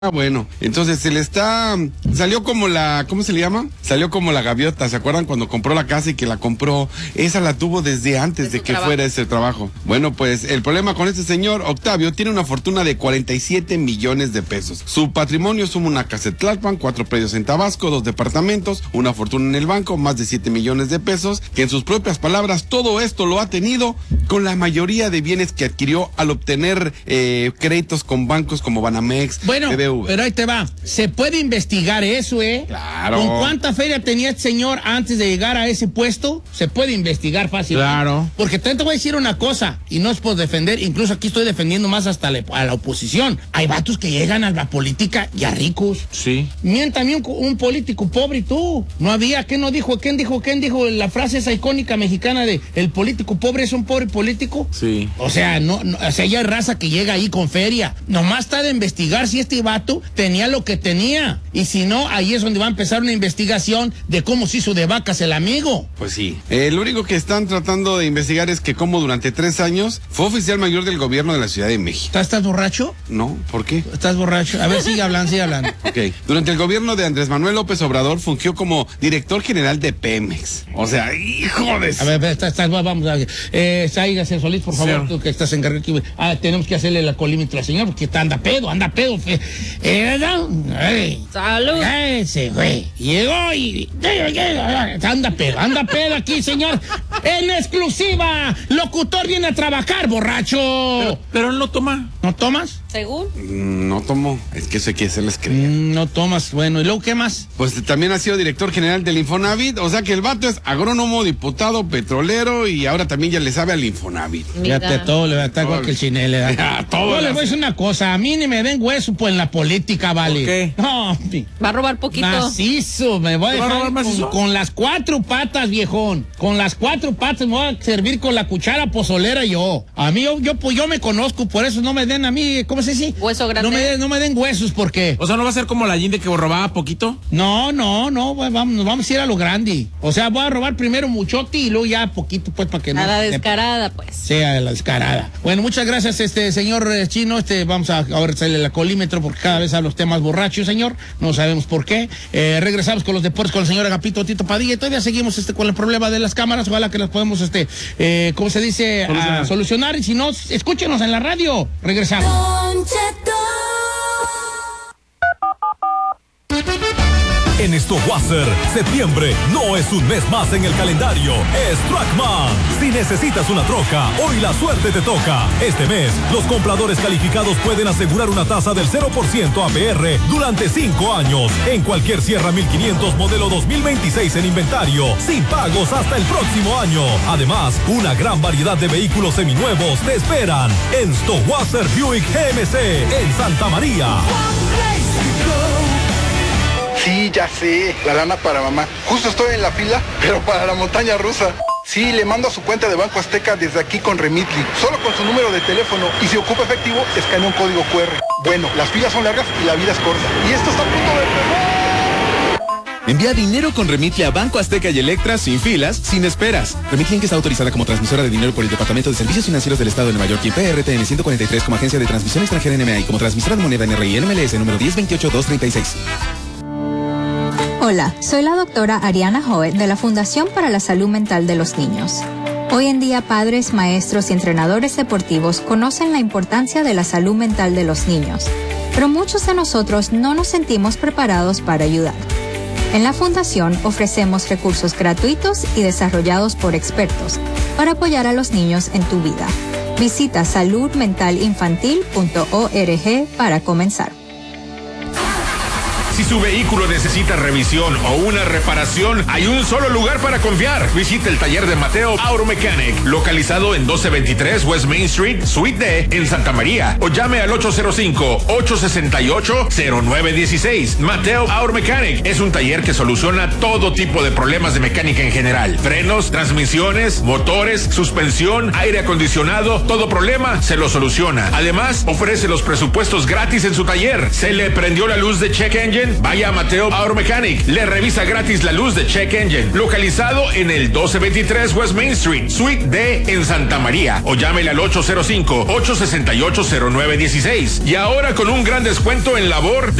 Bueno, entonces salió como ¿cómo se le llama? Salió como la gaviota, ¿se acuerdan cuando compró la casa y que la compró? Esa la tuvo desde antes de que fuera ese trabajo. Bueno, pues el problema con este señor, Octavio, tiene una fortuna de 47 millones de pesos. Su patrimonio suma una casa en Tlalpan, 4 predios en Tabasco, 2 departamentos, una fortuna en el banco, más de 7 millones de pesos, que en sus propias palabras, todo esto lo ha tenido con la mayoría de bienes que adquirió al obtener créditos con bancos como Banamex, bueno, BBV. Pero ahí te va. Se puede investigar eso, Claro. ¿Con cuánta feria tenía este señor antes de llegar a ese puesto? Se puede investigar fácilmente. Claro. Porque también te voy a decir una cosa, y no es por defender, incluso aquí estoy defendiendo más hasta a la oposición. Hay vatos que llegan a la política ya ricos. Sí. Miéntame un político pobre y tú. No había, ¿quién dijo la frase esa icónica mexicana de el político pobre es un pobre político? Sí. O sea, o sea, ya hay raza que llega ahí con feria. Nomás está de investigar si este vato tenía lo que tenía. Y si no, ahí es donde va a empezar una investigación de cómo se hizo de vacas el amigo. Pues sí. Lo único que están tratando de investigar es que como durante 3 años fue oficial mayor del gobierno de la Ciudad de México. ¿Estás borracho? No, ¿por qué? ¿Estás borracho? A ver, sigue hablando. Ok. Durante el gobierno de Andrés Manuel López Obrador fungió como director general de Pemex. O sea, hijo de... A ver, vamos a ver. Sáigase Solís, por favor, sí. Tú que estás encargado aquí. Tenemos que hacerle la colímetro al señor porque anda pedo. ¡Salud! Ese güey llegó y anda pedo aquí, señor. En exclusiva, locutor viene a trabajar, borracho. Pero él no toma. ¿No tomas? ¿Según? No tomo, es que eso hay que hacerles creer. No tomas, bueno, ¿y luego qué más? Pues también ha sido director general del Infonavit, o sea que el vato es agrónomo, diputado, petrolero y ahora también ya le sabe al Infonavit. Fíjate, todo le va a estar igual que el chinele. Todo le voy a decir una cosa, a mí ni me den hueso pues en la política, vale. ¿Por qué? No, va a robar poquito. Macizo, me voy a dejar con las 4 patas, viejón. Con las 4 patas me voy a servir con la cuchara pozolera yo. A mí, yo me conozco, por eso no me den a mí, ¿cómo se dice? Hueso grande. No me den huesos, ¿por qué? O sea, ¿no va a ser como la Yinde que robaba poquito? No, vamos a ir a lo grande. O sea, voy a robar primero muchote y luego ya poquito, pues, para que no... A la descarada, pues. Sí, a la descarada. Bueno, muchas gracias, señor Chino. Vamos a ahora hacerle la colímetro porque cada vez habla usted más borracho, señor. No sabemos por qué. Regresamos con los deportes con el señor Agapito Tito Padilla y todavía seguimos con el problema de las cámaras. Ojalá que las podemos, ¿cómo se dice? Solucionar. Y si no, escúchenos en la radio. Regresamos. En Stowasser, septiembre no es un mes más en el calendario, es Trackman. Si necesitas una troca, hoy la suerte te toca. Este mes, los compradores calificados pueden asegurar una tasa del 0% APR durante 5 años en cualquier Sierra 1500 modelo 2026 en inventario, sin pagos hasta el próximo año. Además, una gran variedad de vehículos seminuevos te esperan en Stowasser Buick GMC en Santa María. Sí, ya sé, la lana para mamá. Justo estoy en la fila, pero para la montaña rusa. Sí, le mando a su cuenta de Banco Azteca desde aquí con Remitly. Solo con su número de teléfono y si ocupa efectivo, escanea un código QR. Bueno, las filas son largas y la vida es corta. Y esto está a punto de empezar. Envía dinero con Remitly a Banco Azteca y Electra sin filas, sin esperas. Remitly Inc. está autorizada como transmisora de dinero por el Departamento de Servicios Financieros del Estado de Nueva York y PRTN 143 como agencia de transmisión extranjera NMA y como transmisora de moneda NRI NMLS número 1028-236. Hola, soy la doctora Ariana Hoet de la Fundación para la Salud Mental de los Niños. Hoy en día, padres, maestros y entrenadores deportivos conocen la importancia de la salud mental de los niños, pero muchos de nosotros no nos sentimos preparados para ayudar. En la Fundación ofrecemos recursos gratuitos y desarrollados por expertos para apoyar a los niños en tu vida. Visita saludmentalinfantil.org para comenzar. Si su vehículo necesita revisión o una reparación, hay un solo lugar para confiar. Visite el taller de Mateo Auto Mechanic, localizado en 1223 West Main Street, Suite D, en Santa María, o llame al 805-868-0916. Mateo Auto Mechanic es un taller que soluciona todo tipo de problemas de mecánica en general. Frenos, transmisiones, motores, suspensión, aire acondicionado, todo problema se lo soluciona. Además, ofrece los presupuestos gratis en su taller. ¿Se le prendió la luz de check engine? también vaya a Mateo Auto Mechanic. Le revisa gratis la luz de check engine. Localizado en el 1223 West Main Street, Suite D en Santa María. O llámele al 805-868-0916. Y ahora con un gran descuento en labor